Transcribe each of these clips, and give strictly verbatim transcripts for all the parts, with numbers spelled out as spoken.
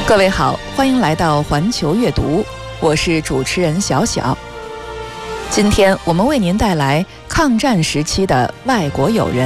各位好，欢迎来到环球阅读，我是主持人小小。今天我们为您带来抗战时期的外国友人。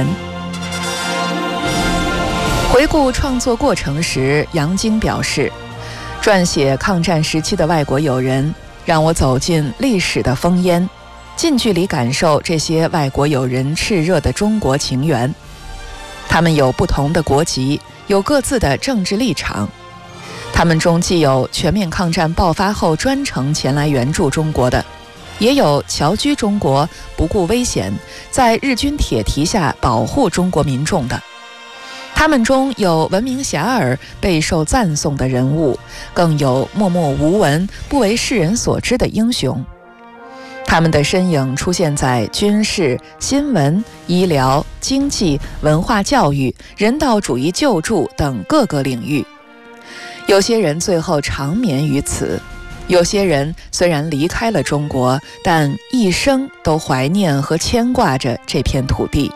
回顾创作过程时，杨晶表示，撰写抗战时期的外国友人，让我走进历史的烽烟，近距离感受这些外国友人炽热的中国情缘。他们有不同的国籍，有各自的政治立场。他们中既有全面抗战爆发后专程前来援助中国的，也有侨居中国不顾危险，在日军铁蹄下保护中国民众的。他们中有闻名遐迩、备受赞颂的人物，更有默默无闻、不为世人所知的英雄。他们的身影出现在军事、新闻、医疗、经济、文化教育、人道主义救助等各个领域。有些人最后长眠于此，有些人虽然离开了中国，但一生都怀念和牵挂着这片土地。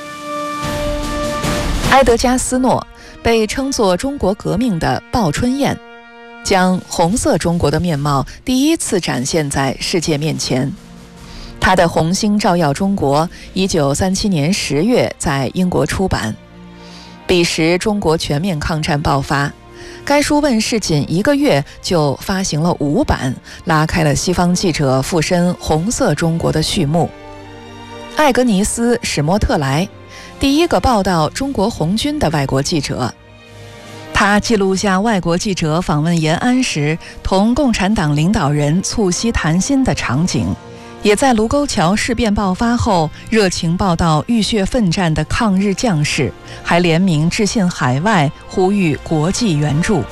埃德加·斯诺被称作中国革命的报春燕，将红色中国的面貌第一次展现在世界面前。他的《红星照耀中国》一九三七年十月在英国出版。彼时中国全面抗战爆发，该书问世仅一个月就发行了五版，拉开了西方记者附身红色中国的序幕。艾格尼斯·史莫特莱，第一个报道中国红军的外国记者。他记录下外国记者访问延安时同共产党领导人促膝谈心的场景，也在卢沟桥事变爆发后热情报道浴血奋战的抗日将士，还联名致信海外，呼吁国际援助。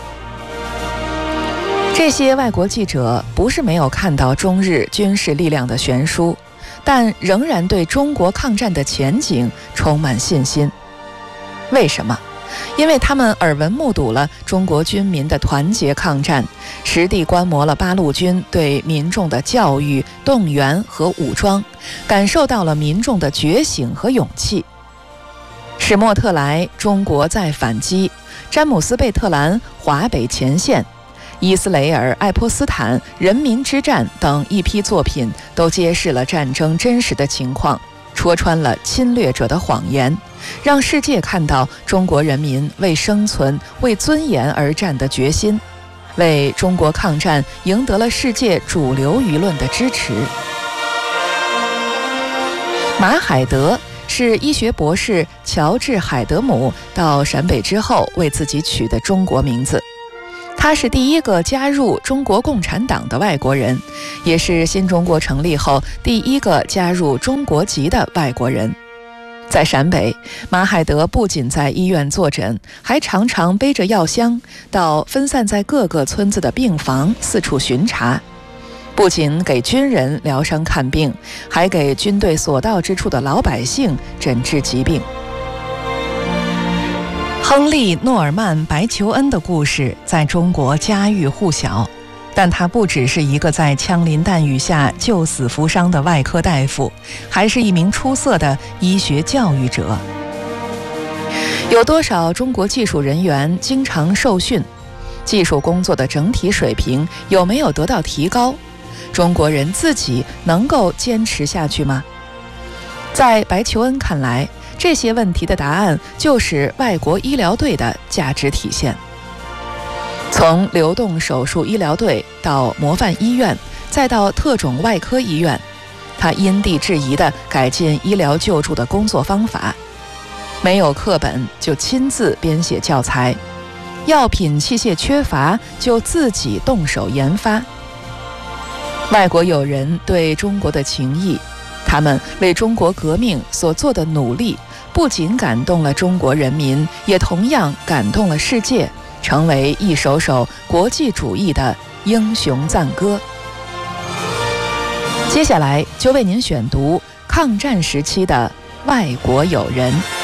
这些外国记者不是没有看到中日军事力量的悬殊，但仍然对中国抗战的前景充满信心。为什么？因为他们耳闻目睹了中国军民的团结抗战，实地观摩了八路军对民众的教育、动员和武装，感受到了民众的觉醒和勇气。史莫特莱《中国在反击》，詹姆斯·贝特兰《华北前线》，伊斯雷尔·爱泼斯坦《人民之战》等一批作品都揭示了战争真实的情况，戳穿了侵略者的谎言，让世界看到中国人民为生存、为尊严而战的决心，为中国抗战赢得了世界主流舆论的支持。马海德是医学博士乔治·海德姆到陕北之后为自己取的中国名字。他是第一个加入中国共产党的外国人，也是新中国成立后第一个加入中国籍的外国人。在陕北，马海德不仅在医院坐诊，还常常背着药箱到分散在各个村子的病房四处巡查，不仅给军人疗伤看病，还给军队所到之处的老百姓诊治疾病。亨利·诺尔曼·白求恩的故事在中国家喻户晓，但他不只是一个在枪林弹雨下救死扶伤的外科大夫，还是一名出色的医学教育者。有多少中国技术人员经常受训？技术工作的整体水平有没有得到提高？中国人自己能够坚持下去吗？在白求恩看来，这些问题的答案就是外国医疗队的价值体现。从流动手术医疗队到模范医院，再到特种外科医院，他因地制宜地改进医疗救助的工作方法。没有课本就亲自编写教材，药品器械缺乏就自己动手研发。外国友人对中国的情谊，他们为中国革命所做的努力，不仅感动了中国人民，也同样感动了世界，成为一首首国际主义的英雄赞歌。接下来就为您选读抗战时期的外国友人。